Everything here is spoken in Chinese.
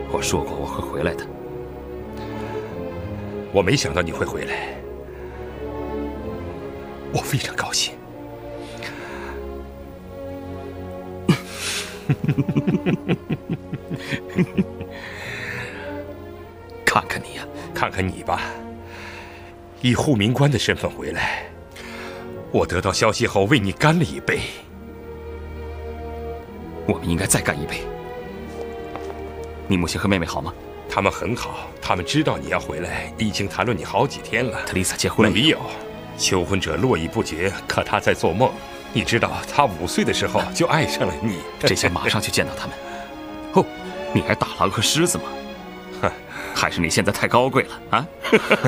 我说过我会回来的。 我没想到你会回来，我非常高兴。 看看你呀， 看看你吧，以护民官的身份回来，我得到消息后为你干了一杯。 我们应该再干一杯。你母亲和妹妹好吗？ 他们很好，他们知道你要回来，已经谈论你好几天了。 特丽莎结婚了没有？求婚者络绎不绝，可他在做梦。你知道，他5岁的时候就爱上了你。 这下马上去见到他们。哦，你还打狼和狮子吗？还是你现在太高贵了啊？